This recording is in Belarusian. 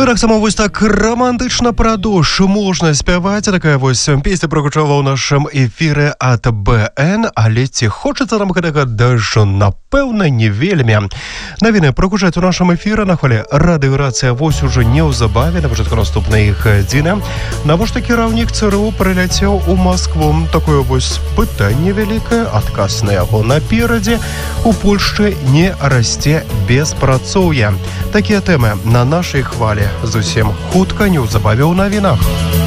Ну, так само вось так романтычна пра душу можна спяваць. Такая вось песня прагучала ў нашым эфіры ад БН, але ці хочацца нам гэтага дажджу? Напэўна, не вельмі. Навіны прагучаць у нашым эфіры на хвалі радыёрацыя вось ужо неўзабаве, на пачатку наступнай гадзіны. Навошта кіраўнік ЦРУ прыляцеў у Маскву? Такое вось пытанне вялікае, адказ на яго наперадзе. У Польшчы не расце беспрацоўе. Такія тэмы на нашай хвалі зусім хутка неўзабаве ў навінах.